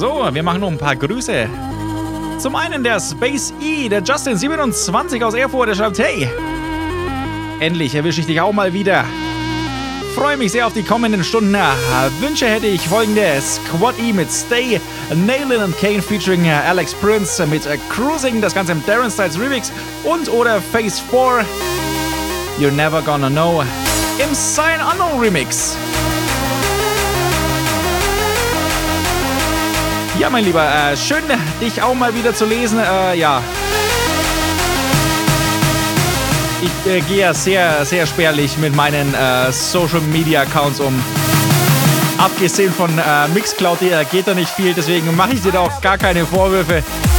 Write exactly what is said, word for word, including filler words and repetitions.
So, wir machen noch ein paar Grüße. Zum einen der Space E, der Justin siebenundzwanzig aus Erfurt, der schreibt, hey, endlich erwische ich dich auch mal wieder. Freue mich sehr auf die kommenden Stunden. Wünsche hätte ich folgende: Squad E mit Stay, Nailin and Kane featuring Alex Prince mit Cruising, das Ganze im Darren Styles Remix und oder Phase vier, You're Never Gonna Know im Sign Unknown Remix. Ja, mein Lieber, äh, schön, dich auch mal wieder zu lesen. Äh, ja. Ich äh, gehe ja sehr, sehr spärlich mit meinen äh, Social Media Accounts um. Abgesehen von äh, Mixcloud, äh, geht da nicht viel, deswegen mache ich dir da auch gar keine Vorwürfe.